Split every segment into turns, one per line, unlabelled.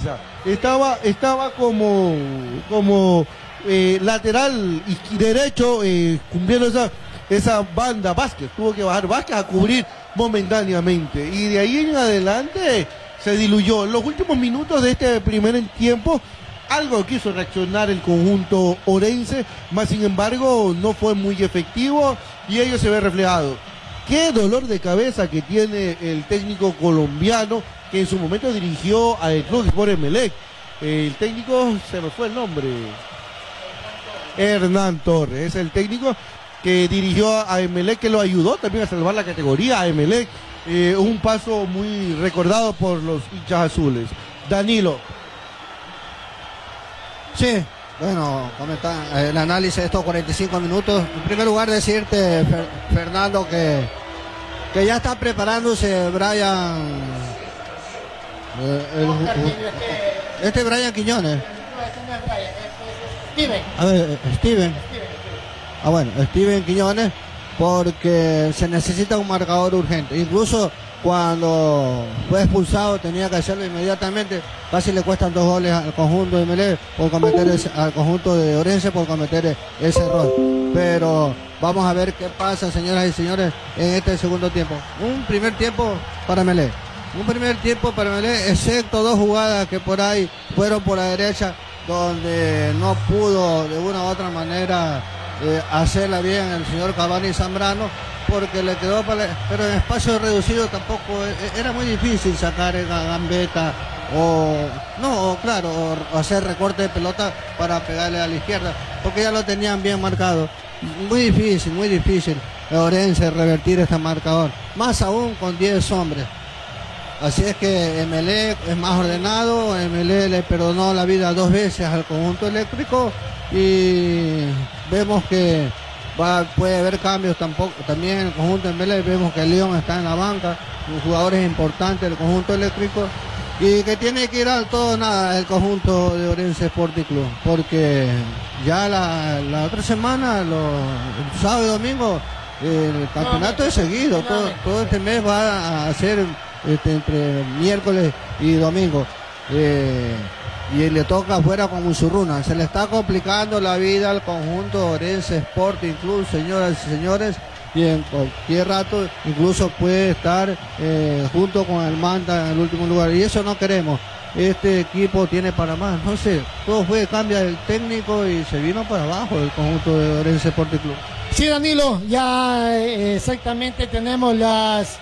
defensa. Estaba como lateral derecho, cumpliendo esa banda. Vázquez tuvo que bajar Vázquez a cubrir momentáneamente, y de ahí en adelante se diluyó. En los últimos minutos de este primer tiempo algo quiso reaccionar el conjunto orense, más sin embargo no fue muy efectivo, y ello se ve reflejado. Qué dolor de cabeza que tiene el técnico colombiano, que en su momento dirigió al Club Sport Emelec. El técnico, se nos fue el nombre, Hernán Torres, es el técnico que dirigió a Emelec, que lo ayudó también a salvar la categoría a Emelec. Un paso muy recordado por los hinchas azules. Danilo.
Sí, bueno, comentar el análisis de estos 45 minutos. En primer lugar, decirte, Fernando, que ya está preparándose Brian. Brian Quiñones.
Steven.
A ver, Steven. Ah, bueno, Steven Quiñones, porque se necesita un marcador urgente. Incluso cuando fue expulsado tenía que hacerlo inmediatamente. Casi le cuestan 2 goles al conjunto de Melé al conjunto de Orense por cometer ese error. Pero vamos a ver qué pasa, señoras y señores, en este segundo tiempo. Un primer tiempo para Melé, excepto 2 jugadas que por ahí fueron por la derecha, donde no pudo de una u otra manera hacerla bien el señor Cavani Zambrano, porque le quedó pero en espacio reducido tampoco era muy difícil sacar gambeta o hacer recorte de pelota para pegarle a la izquierda, porque ya lo tenían bien marcado. Muy difícil Orense revertir este marcador, más aún con 10 hombres. Así es que Emelec es más ordenado. Emelec le perdonó la vida 2 veces al conjunto eléctrico, y vemos que puede haber cambios también en el conjunto de Emelec. Vemos que León está en la banca, jugadores importantes del conjunto eléctrico, y que tiene que ir al todo o nada el conjunto de Orense Sporting Club, porque ya la otra semana, el sábado y domingo, el campeonato es seguido. Todo este mes va a ser entre miércoles y domingo, y le toca afuera con Musurruna. Se le está complicando la vida al conjunto Orense Sporting Club, señoras y señores, y en cualquier rato incluso puede estar junto con el Manta en el último lugar, y eso no queremos. Este equipo tiene para más, no sé, todo cambia el técnico y se vino para abajo el conjunto de Orense Sporting Club.
Sí, Danilo, ya exactamente tenemos las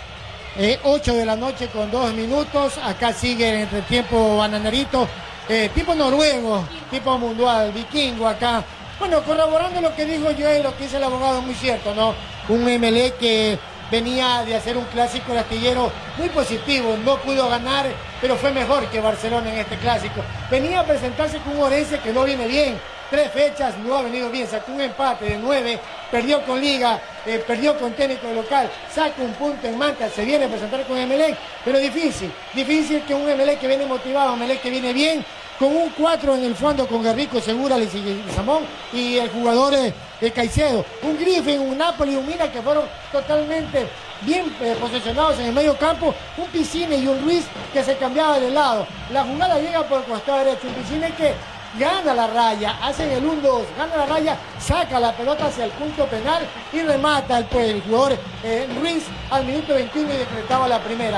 8 de la noche con 2 minutos. Acá sigue el entretiempo bananerito, tipo noruego, tipo mundial, vikingo acá. Bueno, corroborando lo que dijo yo y lo que dice el abogado, muy cierto, ¿no? Un Emelec que venía de hacer un clásico de astillero muy positivo, no pudo ganar, pero fue mejor que Barcelona en este clásico. Venía a presentarse con un Orense que no viene bien, 3 fechas no ha venido bien, sacó un empate de 9, perdió con Liga, perdió con técnico local, saca un punto en Manta, se viene a presentar con Emelec, pero difícil que un Emelec que viene motivado, un Emelec que viene bien, con un 4 en el fondo con Guerrico, Segura, Samón y el jugador Caicedo, un Griffin, un Napoli, un Mina que fueron totalmente bien posicionados en el medio campo, un Piscine y un Ruiz que se cambiaba de lado. La jugada llega por el costado derecho, un Piscine que gana la raya, hacen el 1-2, gana la raya, saca la pelota hacia el punto penal y remata el jugador Ruiz al minuto 21 y decretaba la primera.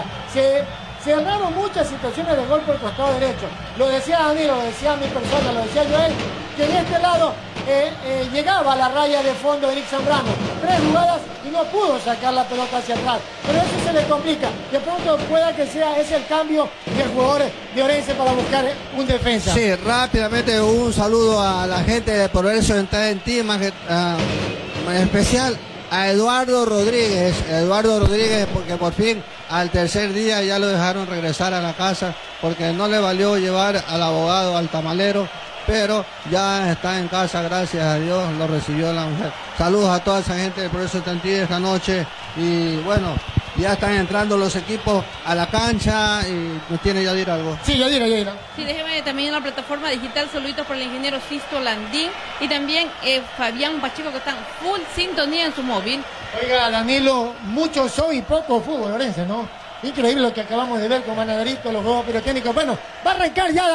Se erraron muchas situaciones de gol por el costado derecho. Lo decía Danilo, lo decía mi persona, lo decía Joel, que en este lado llegaba a la raya de fondo Eric Zambrano. 3 jugadas y no pudo sacar la pelota hacia atrás. Pero eso se le complica. De pronto pueda que sea ese el cambio del jugador de Orense para buscar un defensa.
Sí, rápidamente un saludo a la gente de Progreso en ti, más que, en especial a Eduardo Rodríguez, porque por fin al tercer día ya lo dejaron regresar a la casa, porque no le valió llevar al abogado al tamalero, pero ya está en casa, gracias a Dios, lo recibió la mujer. Saludos a toda esa gente de Progreso Tantí esta noche, y bueno, ya están entrando los equipos a la cancha, y nos tiene Yadir algo.
Sí, Yadir.
Sí, déjeme también en la plataforma digital, saluditos por el ingeniero Sisto Landín y también Fabián Pacheco, que están full sintonía en su móvil.
Oiga, Danilo, mucho show y poco fútbol, Orense, ¿no? Increíble lo que acabamos de ver con Manaderito, los juegos pirotécnicos. Bueno, va a arrancar ya